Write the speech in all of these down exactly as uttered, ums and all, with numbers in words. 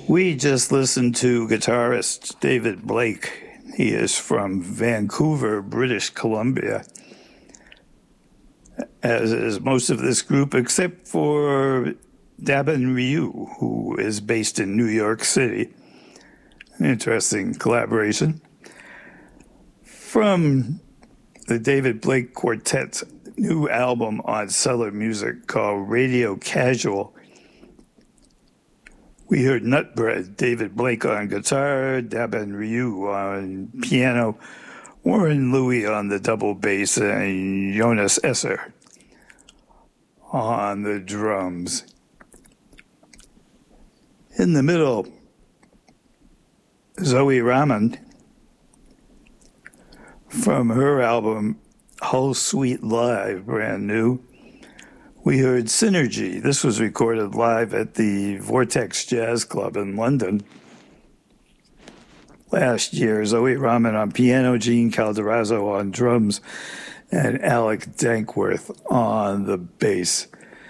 We just listened to guitarist David Blake. He is from Vancouver, British Columbia, as is most of this group, except for Dabin Ryu, who is based in New York City. An interesting collaboration. From the David Blake Quartet's new album on Cellar Music called Radio Casual, we heard Nutbread, David Blake on guitar, Dabin Ryu on piano, Warren Louie on the double bass, and Jonas Esser on the drums. In the middle, Zoe Rahman from her album Hull Suite Live, brand new. We heard Synergy. This was recorded live at the Vortex Jazz Club in London last year. Zoe Rahman on piano, Gene Calderazzo on drums, and Alec Dankworth on the bass.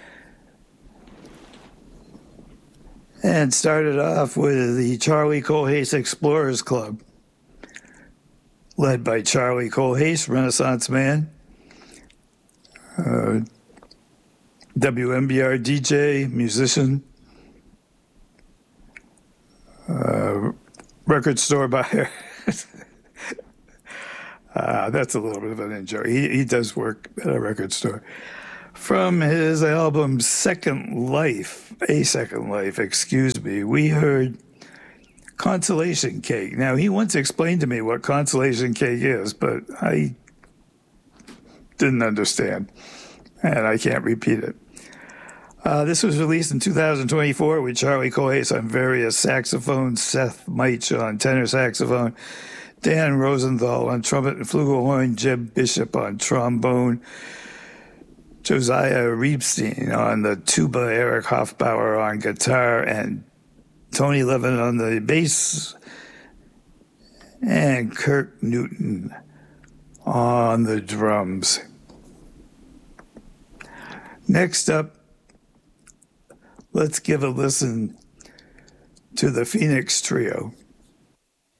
And started off with the Charlie Colhase Explorers Club, led by Charlie Colhase, Renaissance man, uh, W M B R D J, musician, uh, record store buyer. uh, that's a little bit of an injury. He, he does work at a record store. From his album Second Life, A Second Life, excuse me, we heard Consolation Cake. Now, he once explained to me what Consolation Cake is, but I didn't understand, and I can't repeat it. Uh, this was released in two thousand twenty-four with Charlie Colhase on various saxophones, Seth Meitch on tenor saxophone, Dan Rosenthal on trumpet and flugelhorn, Jeb Bishop on trombone, Josiah Reebstein on the tuba, Eric Hofbauer on guitar, and Tony Levin on the bass, and Kirk Newton on the drums. Next up, let's give a listen to the Phoenix Trio.